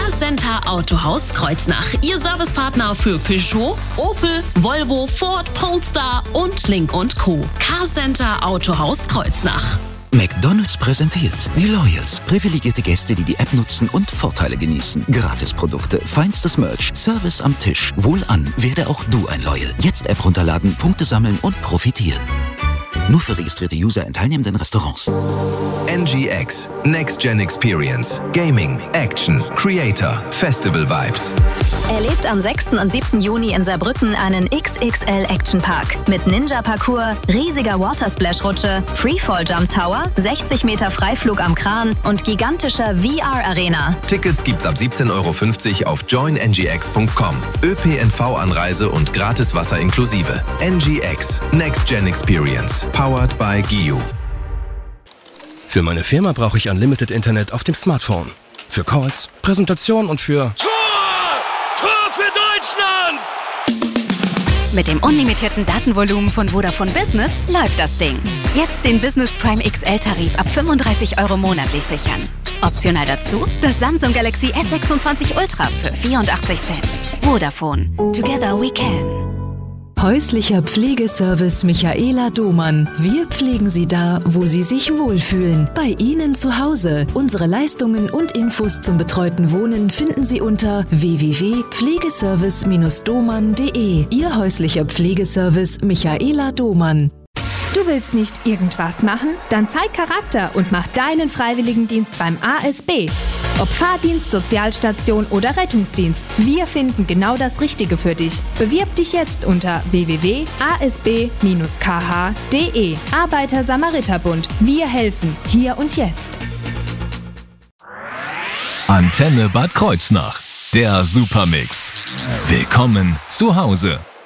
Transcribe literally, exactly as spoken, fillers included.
Carcenter Autohaus Kreuznach. Ihr Servicepartner für Peugeot, Opel, Volvo, Ford, Polestar und Link und Co. Carcenter Autohaus Kreuznach. McDonald's präsentiert die Loyals. Privilegierte Gäste, die die App nutzen und Vorteile genießen. Gratisprodukte, feinstes Merch, Service am Tisch. Wohlan, werde auch du ein Loyal. Jetzt App runterladen, Punkte sammeln und profitieren. Nur für registrierte User in teilnehmenden Restaurants. N G X. Next Gen Experience. Gaming, Action, Creator, Festival Vibes. Erlebt am sechsten und siebten Juni in Saarbrücken einen X X L Action Park mit Ninja-Parcours, riesiger Watersplash-Rutsche, Freefall-Jump Tower, sechzig Meter Freiflug am Kran und gigantischer V R-Arena. Tickets gibt's ab siebzehn Euro fünfzig auf join n g x punkt com. Ö P N V-Anreise und gratis Wasser inklusive. N G X. Next Gen Experience. Powered by G I U. Für meine Firma brauche ich Unlimited Internet auf dem Smartphone. Für Calls, Präsentation und für... Tor! Tor für Deutschland! Mit dem unlimitierten Datenvolumen von Vodafone Business läuft das Ding. Jetzt den Business Prime X L-Tarif ab fünfunddreißig Euro monatlich sichern. Optional dazu das Samsung Galaxy S sechsundzwanzig Ultra für vierundachtzig Cent. Vodafone. Together we can. Häuslicher Pflegeservice Michaela Domann. Wir pflegen Sie da, wo Sie sich wohlfühlen. Bei Ihnen zu Hause. Unsere Leistungen und Infos zum betreuten Wohnen finden Sie unter w w w punkt pflegeservice Bindestrich domann punkt de. Ihr häuslicher Pflegeservice Michaela Domann. Du willst nicht irgendwas machen? Dann zeig Charakter und mach deinen Freiwilligendienst beim A S B. Ob Fahrdienst, Sozialstation oder Rettungsdienst, wir finden genau das Richtige für dich. Bewirb dich jetzt unter w w w punkt a s b bindestrich k h punkt de. Arbeiter-Samariter-Bund. Wir helfen. Hier und jetzt. Antenne Bad Kreuznach. Der Supermix. Willkommen zu Hause.